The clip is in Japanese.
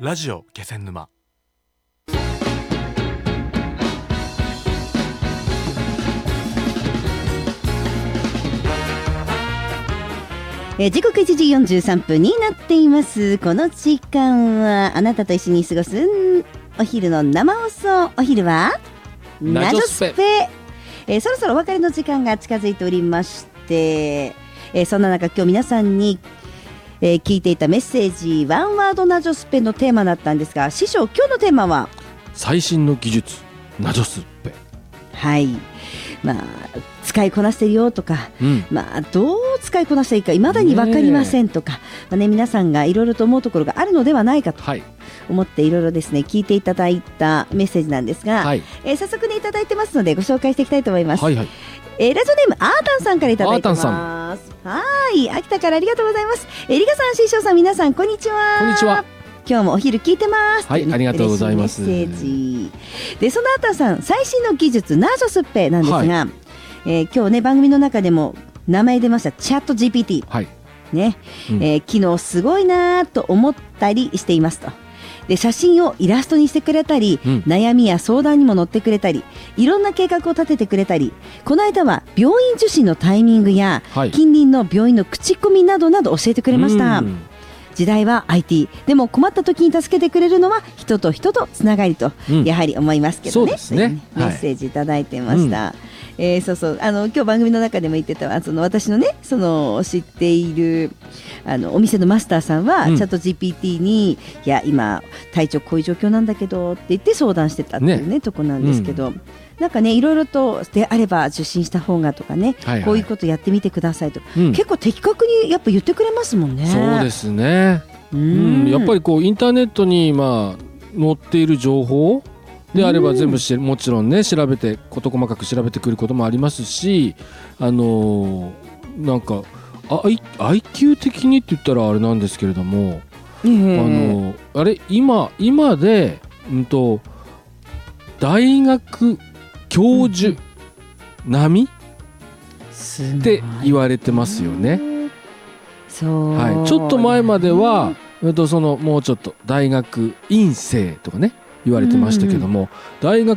ラジオ気仙沼。 時刻1時43分になっています。この時間はあなたと一緒に過ごすお昼の生放送。お昼はナジョスペ。そろそろお別れの時間が近づいておりまして、そんな中今日皆さんに、聞いていたメッセージワンワードナジョスペのテーマだったんですが、師匠今日のテーマは最新の技術ナジョスペ。 はい、使いこなしてるよとか、どう使いこなしていいか未だに分かりませんとか、皆さんがいろいろと思うところがあるのではないかと思っていろいろですね聞いていただいたメッセージなんですが、早速ねいただいてますのでご紹介していきたいと思います。ラジオネームアータンさんからいただいてます。はい、秋田からありがとうございます。リカさん、師匠さん、皆さんこんにちは。 こんにちは。 今日もお昼聞いてます。 はい、ありがとうございます。 メッセージで、そのアータンさん、最新の技術ナジョスペなんですが、今日ね番組の中でも名前出ましたチャット GPT、昨日すごいなと思ったりしていますと。で、写真をイラストにしてくれたり、悩みや相談にも乗ってくれたり、いろんな計画を立ててくれたり、この間は病院受診のタイミングや、近隣の病院の口コミなどなど教えてくれました。時代は IT でも困った時に助けてくれるのは人と人とつながりと、やはり思いますけどね。そうですね。メッセージいただいてました。今日番組の中でも言ってた私のね知っているお店のマスターさんは、チャット GPT にいや今体調こういう状況なんだけどって言って相談してたっていうとこなんですけど、なんかねいろいろとであれば受診した方がとかね、こういうことやってみてくださいと、結構的確にやっぱ言ってくれますもんね。 そうですね。やっぱりこうインターネットに載っている情報であれば全部もちろんね調べて事細かく調べてくることもありますし、なんかIQ 的にって言ったらあれなんですけれども、今で、大学教授並みって言われてますよね。ちょっと前までは、もうちょっと大学院生とかね言われてましたけども、大学